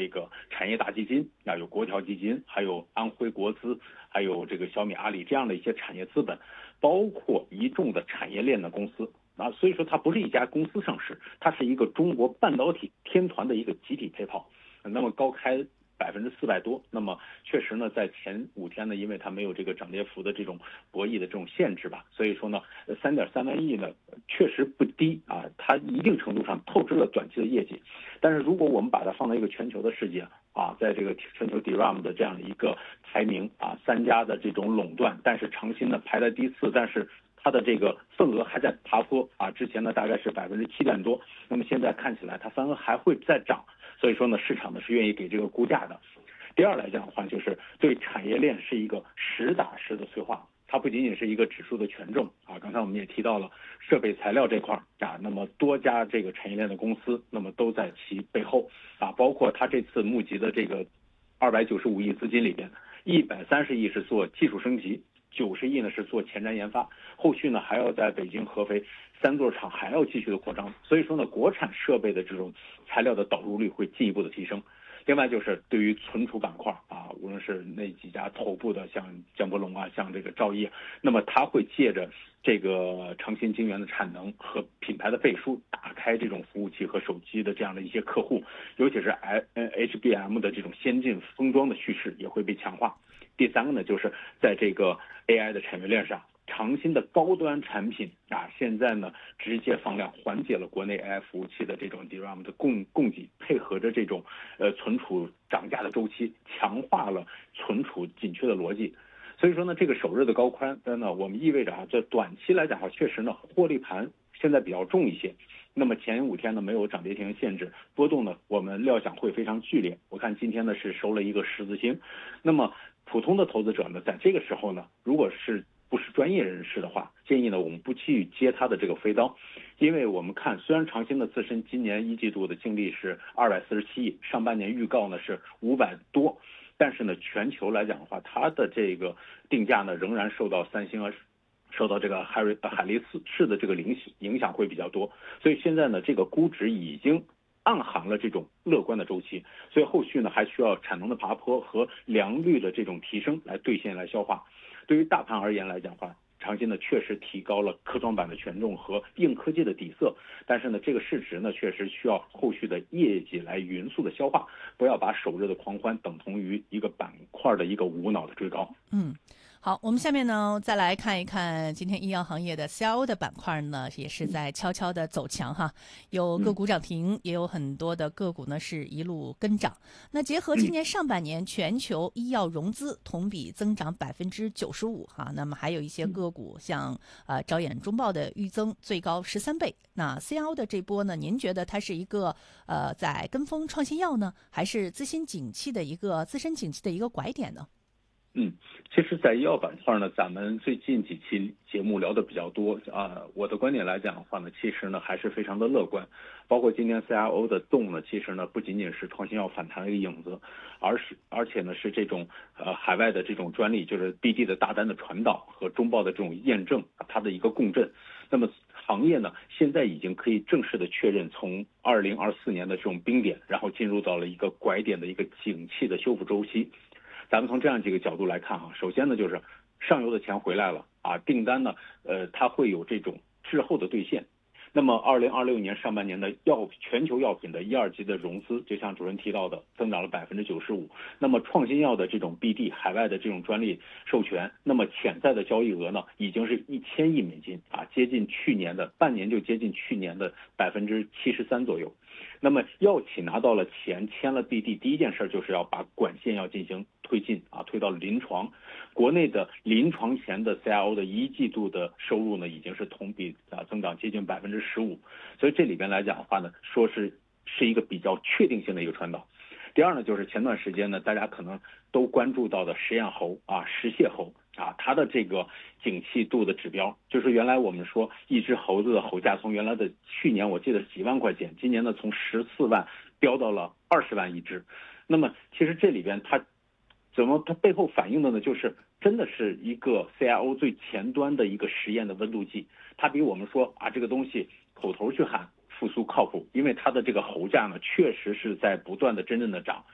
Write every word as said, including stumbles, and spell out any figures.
这个产业大基金啊，有国条基金，还有安徽国资，还有这个小米、阿里这样的一些产业资本，包括一众的产业链的公司啊，所以说它不是一家公司上市，它是一个中国半导体天团的一个集体配炮，那么高开百分之四百多，那么确实呢，在前五天呢，因为它没有这个涨跌幅的这种博弈的这种限制吧，所以说呢，三点三万亿呢，确实不低啊，它一定程度上透支了短期的业绩。但是如果我们把它放在一个全球的世界啊，在这个全球 D R A M 的这样的一个排名啊，三家的这种垄断，但是长鑫呢排在第四，但是它的这个份额还在爬坡啊，之前呢大概是百分之七点多，那么现在看起来它份额还会再涨。所以说呢，市场呢是愿意给这个估价的。第二来讲的话，就是对产业链是一个实打实的催化，它不仅仅是一个指数的权重啊。刚才我们也提到了设备材料这块啊，那么多家这个产业链的公司，那么都在其背后啊，包括它这次募集的这个二百九十五亿资金里边，一百三十亿是做技术升级，九十亿呢是做前瞻研发，后续呢还要在北京、合肥三座厂还要继续的扩张，所以说呢，国产设备的这种材料的导入率会进一步的提升。另外就是对于存储板块啊，无论是那几家头部的，像江波龙啊，像这个兆易，那么它会借着这个长鑫晶圆的产能和品牌的背书，打开这种服务器和手机的这样的一些客户，尤其是 H B M 的这种先进封装的叙事也会被强化。第三个呢，就是在这个 A I 的产业链上，长鑫的高端产品啊，现在呢直接放量，缓解了国内 A I 服务器的这种 D R A M 的供供给，配合着这种呃存储涨价的周期，强化了存储紧缺的逻辑。所以说呢，这个首日的高宽呢，我们意味着啊，这短期来讲啊，确实呢获利盘现在比较重一些。那么前五天呢没有涨跌停限制，波动呢我们料想会非常剧烈。我看今天呢是收了一个十字星，那么普通的投资者呢，在这个时候呢，如果是不是专业人士的话，建议呢我们不去接他的这个飞刀，因为我们看虽然长鑫的自身今年一季度的净利是二百四十七亿，上半年预告呢是五百多，但是呢全球来讲的话，它的这个定价呢仍然受到三星啊。受到这个海瑞海力士的这个影响影响会比较多，所以现在呢，这个估值已经暗含了这种乐观的周期，所以后续呢还需要产能的爬坡和良率的这种提升来兑现来消化。对于大盘而言来讲的话，长鑫呢确实提高了科创板的权重和硬科技的底色，但是呢这个市值呢确实需要后续的业绩来匀速的消化，不要把首日的狂欢等同于一个板块的一个无脑的追高。 嗯。好，我们下面呢再来看一看今天医药行业的 C R O 的板块呢，也是在悄悄的走强哈，有个股涨停，也有很多的个股呢是一路跟涨。那结合今年上半年全球医药融资同比增长百分之九十五哈，那么还有一些个股像呃招眼中报的预增最高十三倍。那 C R O 的这波呢，您觉得它是一个呃在跟风创新药呢，还是自身景气的一个自身景气的一个拐点呢？ 嗯，其实，在医药板块呢，咱们最近几期节目聊的比较多啊。我的观点来讲的话呢，其实呢还是非常的乐观。包括今天 C R O 的动呢，其实呢不仅仅是创新药反弹的一个影子，而是而且呢是这种呃海外的这种专利，就是 B D 的大单的传导和中报的这种验证，它的一个共振。那么行业呢现在已经可以正式的确认，从二零二四年的这种冰点，然后进入到了一个拐点的一个景气的修复周期。咱们从这样几个角度来看哈，首先呢就是上游的钱回来了啊，订单呢，呃，它会有这种滞后的兑现。那么二零二六年上半年的药全球药品的一二级的融资，就像主任提到的，增长了百分之九十五。那么创新药的这种 B D 海外的这种专利授权，那么潜在的交易额呢，已经是一千亿美金啊，接近去年的半年就接近去年的百分之七十三左右。那么药企拿到了钱，签了 B D， 第一件事就是要把管线要进行推进啊，推到临床。国内的临床前的 C R O 的一季度的收入呢，已经是同比啊增长接近百分之十五，所以这里边来讲的话呢，说是是一个比较确定性的一个传导。第二呢，就是前段时间呢，大家可能都关注到的实验猴啊，食蟹猴啊，它的这个景气度的指标，就是原来我们说一只猴子的猴价从原来的去年我记得是几万块钱，今年呢从十四万飙到了二十万一只。那么其实这里边它怎么它背后反映的呢？就是真的是一个 C R O 最前端的一个实验的温度计，它比我们说啊这个东西口头去喊复苏靠谱，因为它的这个猴价呢确实是在不断的真正的涨，